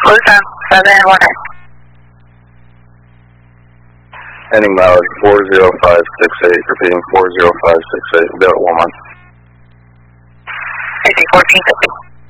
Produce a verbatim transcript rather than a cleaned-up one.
Luzon, seven one eight. Ending mileage four zero five six eight, repeating four zero five six eight, about one month. I see fourteen fifty.